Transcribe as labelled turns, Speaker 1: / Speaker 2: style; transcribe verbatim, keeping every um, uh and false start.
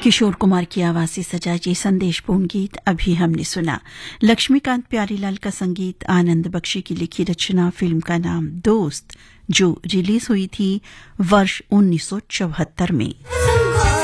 Speaker 1: किशोर कुमार की आवाज से सजा ये संदेशपूर्ण गीत अभी हमने सुना। लक्ष्मीकांत प्यारीलाल का संगीत, आनंद बख्शी की लिखी रचना। फिल्म का नाम दोस्त, जो रिलीज हुई थी वर्ष उन्नीस सौ चौहत्तर में।